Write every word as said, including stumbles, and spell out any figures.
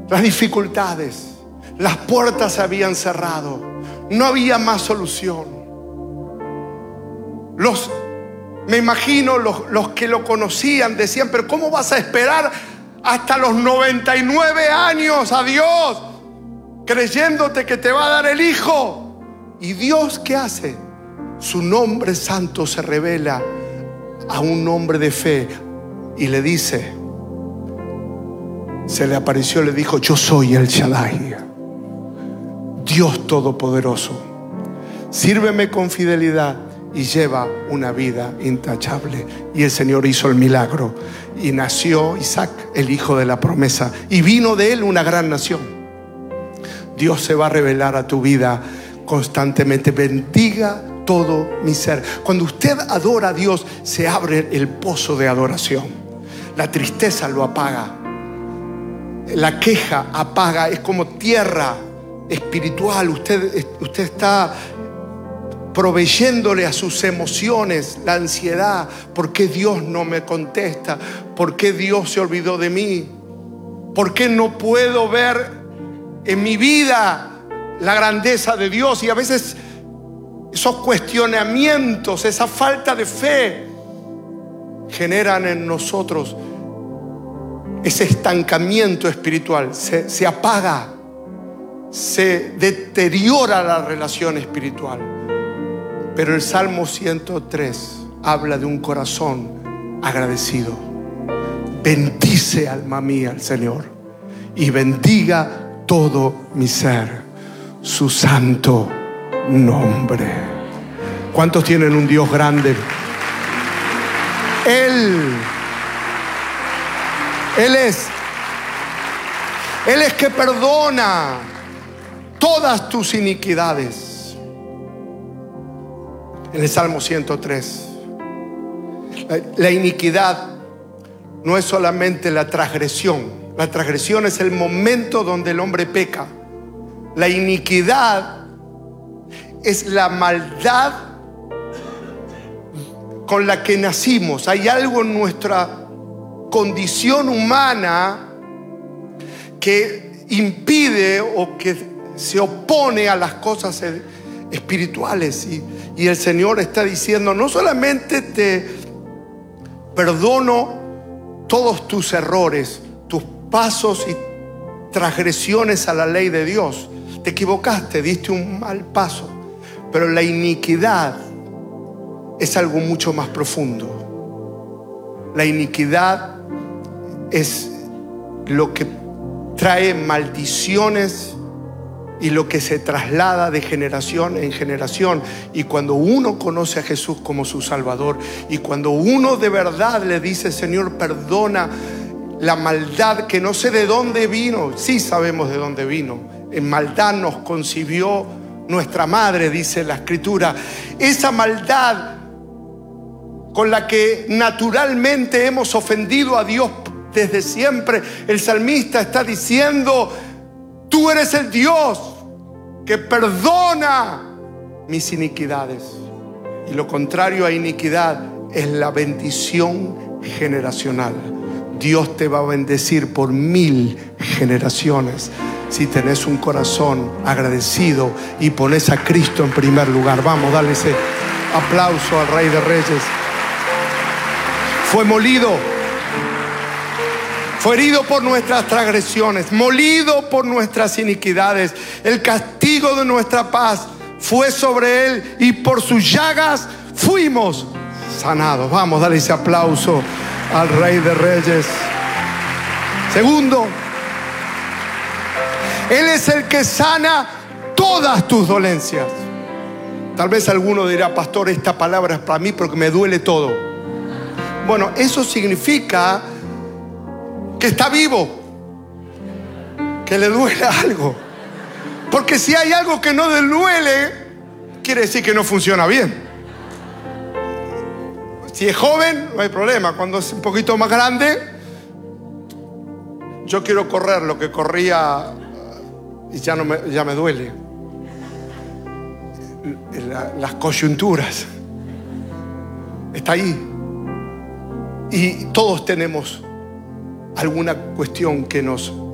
las dificultades, las puertas se habían cerrado, no había más solución. Los, me imagino los, los que lo conocían decían: pero ¿cómo vas a esperar hasta los noventa y nueve años a Dios, creyéndote que te va a dar el hijo? ¿Y Dios qué hace? Su nombre santo se revela a un hombre de fe y le dice, se le apareció, le dijo: yo soy el Shaddai, Dios Todopoderoso. Sírveme con fidelidad y lleva una vida intachable. Y el Señor hizo el milagro y nació Isaac, el hijo de la promesa, y vino de él una gran nación. Dios se va a revelar a tu vida constantemente. Bendiga todo mi ser. Cuando usted adora a Dios, se abre el pozo de adoración. La tristeza lo apaga, la queja apaga. Es como tierra espiritual. Usted, usted está proveyéndole a sus emociones la ansiedad. ¿Por qué Dios no me contesta? ¿Por qué Dios se olvidó de mí? ¿Por qué no puedo ver en mi vida la grandeza de Dios? Y a veces esos cuestionamientos, esa falta de fe, generan en nosotros ese estancamiento espiritual. Se, se apaga, se deteriora la relación espiritual. Pero el Salmo ciento tres habla de un corazón agradecido. Bendice, alma mía, al Señor, y bendiga todo mi ser su santo nombre. ¿Cuántos tienen un Dios grande? Él, Él es, Él es que perdona todas tus iniquidades. En el Salmo ciento tres, la, la iniquidad no es solamente la transgresión. La transgresión es el momento donde el hombre peca. La iniquidad es la maldad con la que nacimos. Hay algo en nuestra condición humana que impide o que se opone a las cosas espirituales. Y, y el Señor está diciendo: no solamente te perdono todos tus errores, tus pasos y transgresiones a la ley de Dios. Te equivocaste, diste un mal paso. Pero la iniquidad es algo mucho más profundo. La iniquidad es lo que trae maldiciones y lo que se traslada de generación en generación. Y cuando uno conoce a Jesús como su Salvador, y cuando uno de verdad le dice: Señor, perdona la maldad que no sé de dónde vino. Sí sabemos de dónde vino. En maldad nos concibió nuestra madre, dice la Escritura. Esa maldad con la que naturalmente hemos ofendido a Dios desde siempre. El salmista está diciendo: tú eres el Dios que perdona mis iniquidades. Y lo contrario a iniquidad es la bendición generacional. Dios te va a bendecir por mil generaciones si tenés un corazón agradecido y pones a Cristo en primer lugar. Vamos, dale ese aplauso al Rey de Reyes. Fue molido, fue herido por nuestras transgresiones, molido por nuestras iniquidades. El castigo de nuestra paz fue sobre él, y por sus llagas fuimos sanados. Vamos, dale ese aplauso al Rey de Reyes. Segundo, Él es el que sana todas tus dolencias. Tal vez alguno dirá: pastor, esta palabra es para mí porque me duele todo. Bueno, eso significa que está vivo, que le duele algo. Porque si hay algo que no le duele, quiere decir que no funciona bien. Si es joven, no hay problema. Cuando es un poquito más grande, yo quiero correr lo que corría y ya, no me, ya me duele. La, las coyunturas. Está ahí. Y todos tenemos alguna cuestión que nos